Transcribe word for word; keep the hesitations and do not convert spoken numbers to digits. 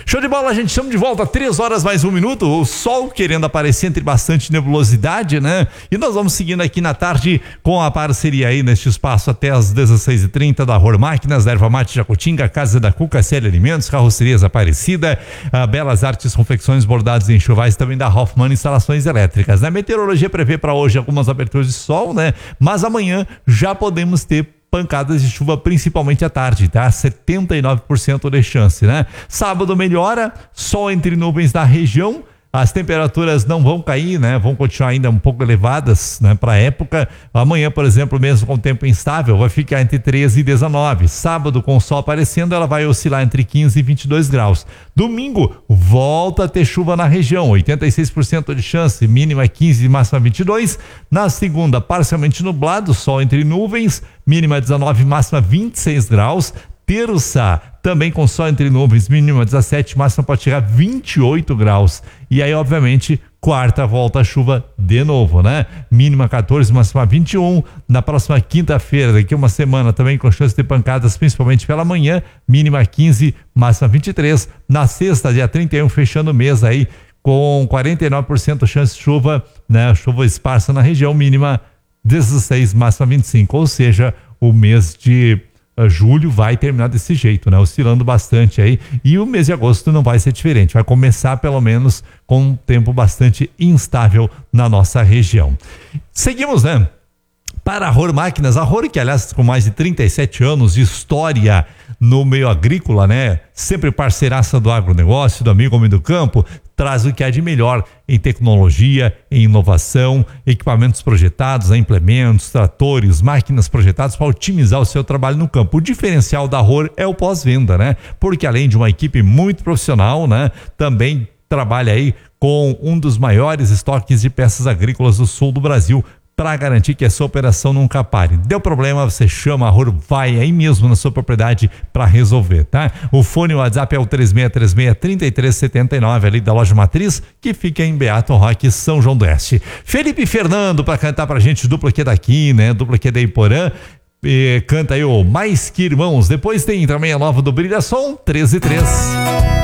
Show de bola, gente, estamos de volta, três horas mais um minuto, o sol querendo aparecer entre bastante nebulosidade, né? E nós vamos seguindo aqui na tarde com a parceria aí neste espaço até as dezesseis e trinta da Ror Máquinas, da Erva Mate Jacutinga, Casa da Cuca, C L Alimentos, Carrocerias Aparecida, a Belas Artes, Confecções, Bordados e Enxovais, também da Hoffmann Instalações Elétricas. A meteorologia prevê para hoje algumas aberturas de sol, né? Mas amanhã já podemos ter pancadas de chuva, principalmente à tarde, tá? setenta e nove por cento de chance, né? Sábado melhora, sol entre nuvens da região, as temperaturas não vão cair, né? Vão continuar ainda um pouco elevadas, né? Para a época. Amanhã, por exemplo, mesmo com tempo instável, vai ficar entre treze e dezenove. Sábado, com o sol aparecendo, ela vai oscilar entre quinze e vinte e dois graus. Domingo, volta a ter chuva na região, oitenta e seis por cento de chance, mínima quinze e máxima vinte e dois. Na segunda, parcialmente nublado, sol entre nuvens, mínima dezenove, máxima vinte e seis graus. Terça, também com sol entre nuvens, mínima dezessete, máxima pode chegar a vinte e oito graus. E aí, obviamente, quarta volta a chuva de novo, né? Mínima quatorze, máxima vinte e um. Na próxima quinta-feira, daqui a uma semana, também com chance de pancadas, principalmente pela manhã, mínima quinze, máxima vinte e três. Na sexta, dia trinta e um, fechando o mês aí, com quarenta e nove por cento chance de chuva, né? Chuva esparsa na região, mínima dezesseis, máxima vinte e cinco. Ou seja, o mês de julho vai terminar desse jeito, né? Oscilando bastante aí, e o mês de agosto não vai ser diferente, vai começar pelo menos com um tempo bastante instável na nossa região. Seguimos, né? Para a Ror Máquinas, a Ror, que aliás com mais de trinta e sete anos de história no meio agrícola, né? Sempre parceiraça do agronegócio, do amigo homem do campo, traz o que há de melhor em tecnologia, em inovação, equipamentos projetados, implementos, tratores, máquinas projetadas para otimizar o seu trabalho no campo. O diferencial da Ror é o pós-venda, né? Porque além de uma equipe muito profissional, né? Também trabalha aí com um dos maiores estoques de peças agrícolas do sul do Brasil, para garantir que essa operação nunca pare. Deu problema, você chama a Ror, vai aí mesmo na sua propriedade para resolver, tá? O fone, o WhatsApp é o três seis três seis, três três sete nove, ali da loja Matriz, que fica em Beato Roque, São João do Oeste. Felipe Fernando para cantar pra gente, dupla aqui daqui, né? Dupla aqui da Iporã. E canta aí o Mais Que Irmãos. Depois tem também a nova do Brilha Som, treze e três.